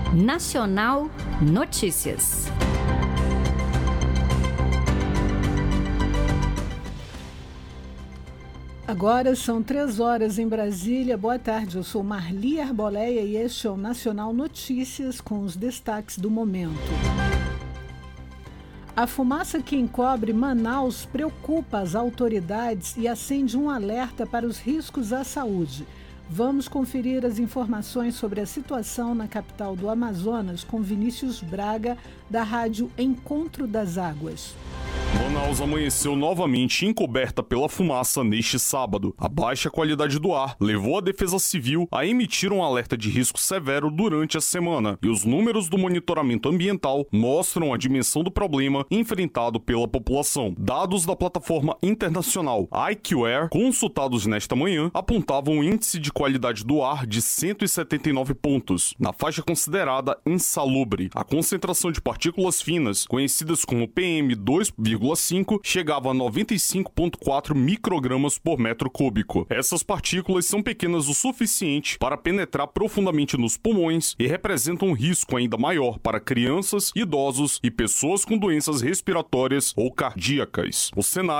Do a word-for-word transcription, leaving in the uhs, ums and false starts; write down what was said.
Nacional Notícias. Agora são três horas em Brasília. Boa tarde, eu sou Marli Arboleia e este é o Nacional Notícias com os destaques do momento. A fumaça que encobre Manaus preocupa as autoridades e acende um alerta para os riscos à saúde. Vamos conferir as informações sobre a situação na capital do Amazonas com Vinícius Braga, da rádio Encontro das Águas. Manaus amanheceu novamente encoberta pela fumaça neste sábado. A baixa qualidade do ar levou a Defesa Civil a emitir um alerta de risco severo durante a semana, e os números do monitoramento ambiental mostram a dimensão do problema enfrentado pela população. Dados da plataforma internacional I Q Air, consultados nesta manhã, apontavam um índice de qualidade do ar de cento e setenta e nove pontos, na faixa considerada insalubre. A concentração de partículas finas, conhecidas como P M dois vírgula cinco, chegava a noventa e cinco vírgula quatro microgramas por metro cúbico. Essas partículas são pequenas o suficiente para penetrar profundamente nos pulmões e representam um risco ainda maior para crianças, idosos e pessoas com doenças respiratórias ou cardíacas. O cenário